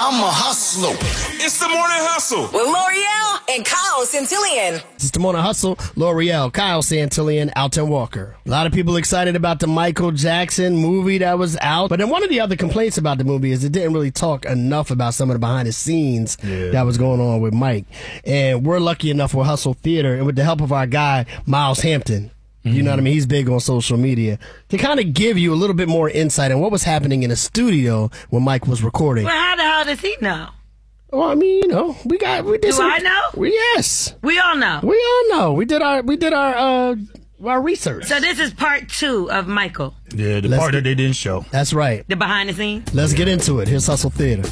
I'm a hustler. It's the Morning Hustle with L'Oreal and Kyle Santillian. It's the Morning Hustle. L'Oreal, Kyle Santillian, Alton Walker. A lot of people excited about the Michael Jackson movie that was out. But then one of the other complaints about the movie is it didn't really talk enough about some of the behind the scenes that was going on with Mike. And we're lucky enough with Hustle Theater and with the help of our guy, Miles Hampton. You know what I mean? He's big on social media to kind of give you a little bit more insight on what was happening in the studio when Mike was recording. Well, how the hell does he know? Well, I mean, you know, we did Do I know? Yes. We all know. We all know. We did our research. So this is part 2 of Michael. Yeah, the part that they didn't show. That's right. The behind the scenes. Let's get into it. Here's Hustle Theater.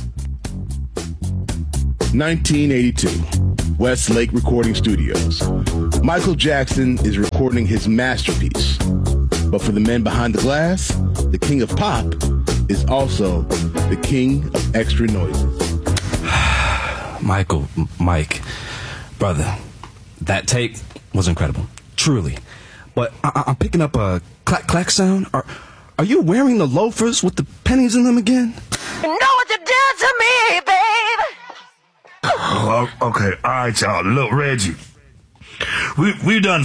1982, Westlake Recording Studios. Michael Jackson is recording his masterpiece. But for the men behind the glass, the king of pop is also the king of extra noises. Mike, brother, that take was incredible, truly. But I'm picking up a clack sound. Are you wearing the loafers with the pennies in them again? You know what you did to me, babe. Oh, okay. All right, y'all. Look, Reggie. We've done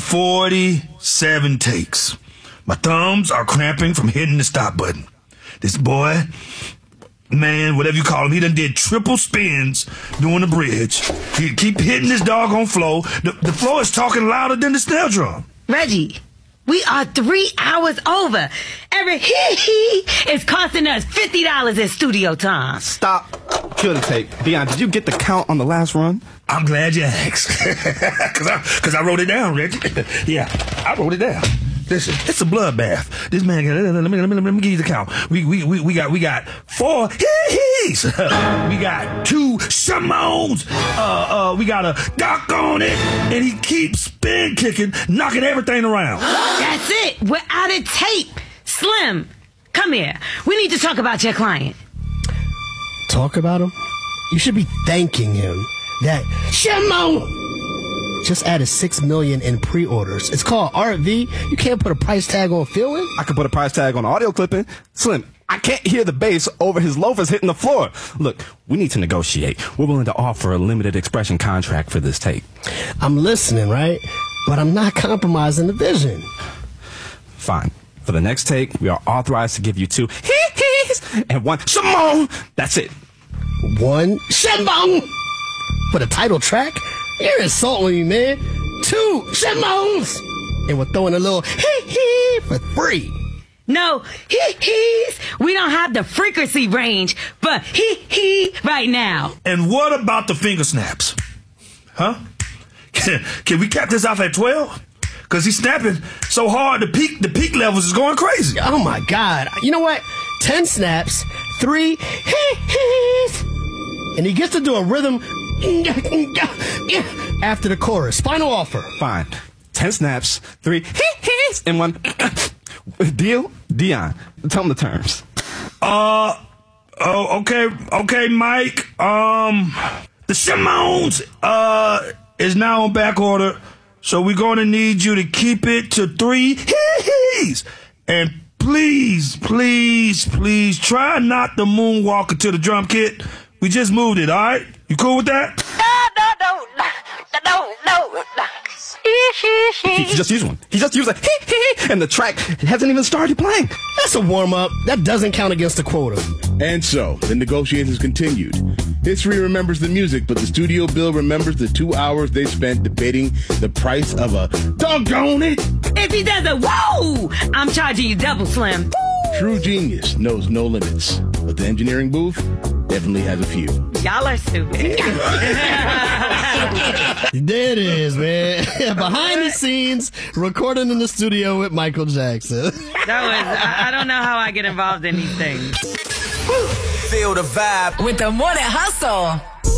47 takes. My thumbs are cramping from hitting the stop button. This boy, man, whatever you call him, he done did triple spins doing the bridge. He keep hitting this doggone floor. The floor is talking louder than the snare drum. Reggie, we are 3 hours over. Every hee is costing us $50 in studio time. Stop. Kill the tape. Dion, did you get the count on the last run? I'm glad you asked. Cause I wrote it down, Reggie. Yeah, I wrote it down. Listen, it's a bloodbath. This man, let me give you the count. We got 4 hee-hees. We got 2 Simones. We got a Doc on it. And he keeps spin kicking, knocking everything around. That's it. We're out of tape. Slim, come here. We need to talk about your client. Talk about him? You should be thanking him. That Shimon just added 6 million in pre-orders. It's called RV. You can't put a price tag on feeling. I can put a price tag on audio clipping. Slim, I can't hear the bass over his loafers hitting the floor. Look, we need to negotiate. We're willing to offer a limited expression contract for this take. I'm listening, right? But I'm not compromising the vision. Fine. For the next take, we are authorized to give you 2 hee-hees and 1 Shimon. That's it. 1 Shimon for the title track? You're insulting me, man. 2 Shimons. And we're throwing a little hee-hee for free. No, hee-hees. We don't have the frequency range for hee-hee right now. And what about the finger snaps? Huh? Can we cap this off at 12? Because he's snapping so hard, the peak levels is going crazy. Oh, my God. You know what? 10 snaps, 3 hee-hees. And he gets to do a rhythm after the chorus. Final offer. Fine. 10 snaps, 3 hee-hees, and 1 deal? Dion, tell him the terms. Okay, Mike. The Simones is now on back order, so we're going to need you to keep it to 3 hee-hees. And please try not to moonwalk to the drum kit. We just moved it, all right? You cool with that? No. He just used one. He just used a hee-hee, and the track hasn't even started playing. That's a warm-up. That doesn't count against the quota. And so, the negotiations continued. History remembers the music, but the studio bill remembers the 2 hours they spent debating the price of a doggone it. If he does a whoa, I'm charging you double, Slim. True genius knows no limits, but the engineering booth definitely has a few. Y'all are stupid. There it is, man. Behind the scenes, recording in the studio with Michael Jackson. I don't know how I get involved in these things. Feel the vibe With the Morning Hustle.